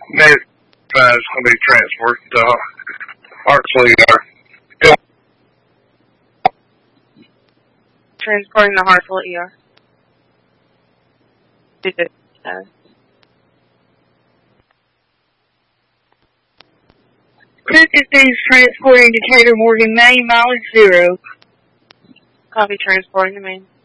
Nate is going to be transported to Hartsville ER. Transporting to Hartsville ER. Parentheses transporting to Taylor Morgan, Maine, mileage 0. Copy, transporting to Maine.